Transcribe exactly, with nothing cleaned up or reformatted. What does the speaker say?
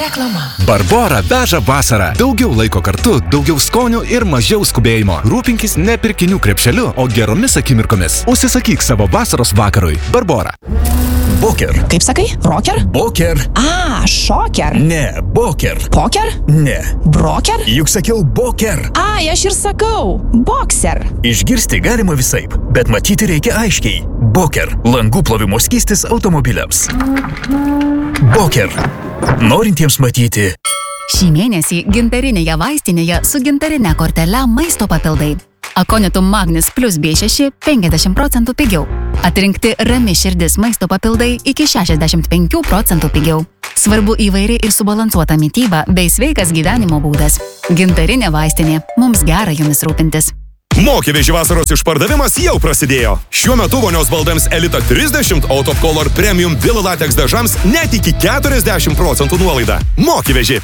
Reklama. Barbora veža vasarą. Daugiau laiko kartu, daugiau skonių ir mažiau skubėjimo. Rūpinkis ne pirkinių krepšeliu, o geromis akimirkomis. Užsisakyk savo vasaros vakarui. Barbora. Boker. Kaip sakai? Rocker? Boker. A, šoker. Ne, boker. Poker? Ne. Broker? Juk sakiau boker. Ai, aš ir sakau. Boxer. Išgirsti galima visaip, bet matyti reikia aiškiai. Boker. Langų plovimo skystis automobiliams. Boker. Norintiems matyti. Šį mėnesį gintarinėje vaistinėje su gintarine kortele maisto papildai. Akonitum Magnis plus B šeši penkiasdešimt procentų pigiau. Atrinkti rami širdis maisto papildai iki šešiasdešimt penkių procentų pigiau. Svarbu įvairi ir subalansuota mityba bei sveikas gyvenimo būdas. Gintarinė vaistinė. Mums gera jumis rūpintis. Mokyveži vasaros išpardavimas jau prasidėjo. Šiuo metu vonios baldams Elita trisdešimt, o Top Color Premium Villa Latex dažams net iki keturiasdešimt procentų nuolaida. Mokyveži.